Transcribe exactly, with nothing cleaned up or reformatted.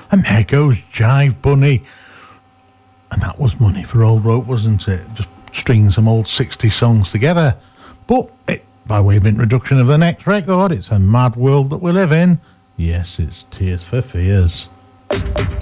And there goes Jive Bunny. And that was money for old rope, wasn't it? Just string some old sixties songs together. But it, by way of introduction of the next record, it's a mad world that we live in. Yes, it's Tears for Fears.